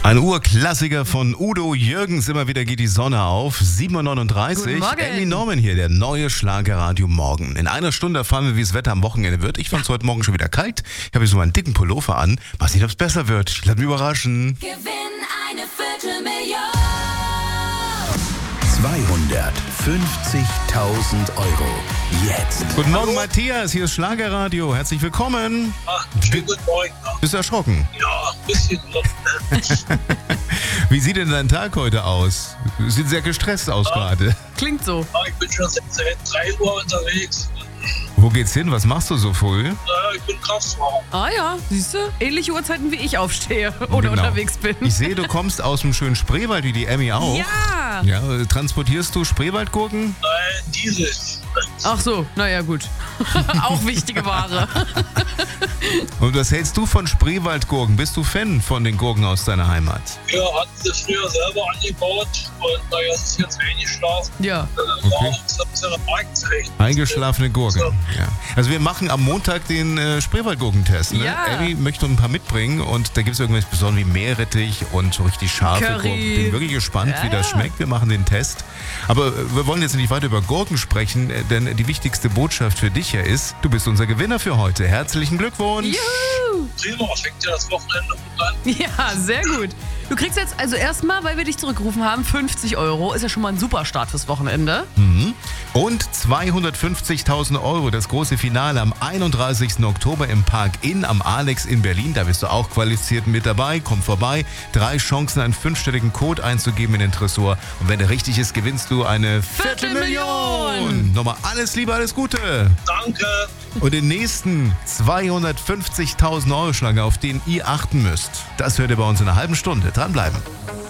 Ein Urklassiker von Udo Jürgens, immer wieder geht die Sonne auf, 7.39 Uhr. Guten Morgen. Ellie Norman hier, der neue Schlagerradio Morgen. In einer Stunde erfahren wir, wie das Wetter am Wochenende wird. Ich fand es heute Morgen schon wieder kalt. Ich habe jetzt so einen dicken Pullover an. Mal sehen, ob es besser wird. Ich lasse mich überraschen. Gewinn eine Viertelmillion. 250.000 Euro. Jetzt. Guten Morgen, Matthias. Hier ist Schlagerradio. Herzlich willkommen. Ach, schönen guten Morgen. Bist du erschrocken? Ja, ein bisschen. Wie sieht denn dein Tag heute aus? Du siehst sehr gestresst aus gerade. Klingt so. Ich bin schon seit 3 Uhr unterwegs. Wo geht's hin? Was machst du so früh? Ich bin Kraftfahrer. Ah ja, siehst du? Ähnliche Uhrzeiten wie ich aufstehe oder Genau. unterwegs bin. Ich sehe, du kommst aus dem schönen Spreewald, wie die Emmy auch. Ja. Ja, transportierst du Spreewaldgurken? Nein, Diesel. Ach so, naja gut. Auch wichtige Ware. Und was hältst du von Spreewaldgurken? Bist du Fan von den Gurken aus deiner Heimat? Wir hatten sie früher selber angebaut und naja, es ist jetzt eingeschlafen. Ja. War uns das eine Marktrecht. Eingeschlafene Gurken. Ja. Also wir machen am Montag den Spreewaldgurkentest. Ne? Ja. Ellie möchte ein paar mitbringen und da gibt es irgendwas Besonderes wie Meerrettich und so richtig scharfe Curry. Gurken. Bin wirklich gespannt, Ja, wie das ja. schmeckt. Wir machen den Test. Aber wir wollen jetzt nicht weiter über Gurken sprechen, denn die wichtigste Botschaft für dich ja ist, du bist unser Gewinner für heute. Herzlichen Glückwunsch. Juhu. Prima, fängt ja das Wochenende gut an. Ja, sehr gut. Du kriegst jetzt also erstmal, weil wir dich zurückgerufen haben, 50 Euro. Ist ja schon mal ein super Start fürs Wochenende. Und 250.000 Euro, das große Finale am 31. Oktober im Park Inn am Alex in Berlin. Da bist du auch qualifiziert mit dabei. Komm vorbei. 3 Chancen, einen 5-stelligen Code einzugeben in den Tresor. Und wenn der richtig ist, gewinnst du eine Viertelmillion. Nochmal alles Liebe, alles Gute. Danke. Und den nächsten 250.000 Euro Schlange, auf den ihr achten müsst, das hört ihr bei uns in einer halben Stunde. Dranbleiben.